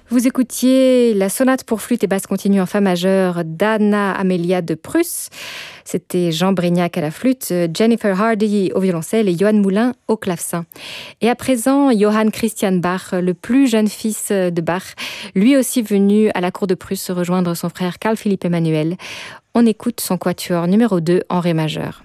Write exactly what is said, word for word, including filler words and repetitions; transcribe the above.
Vous écoutiez la sonate pour flûte et basse continue en fa majeur d'Anna Amelia de Prusse. C'était Jean Brignac à la flûte, Jennifer Hardy au violoncelle et Johan Moulin au clavecin. Et à présent, Johann Christian Bach, le plus jeune fils de Bach, lui aussi venu à la cour de Prusse rejoindre son frère Carl Philipp Emanuel. On écoute son quatuor numéro deux en ré majeur.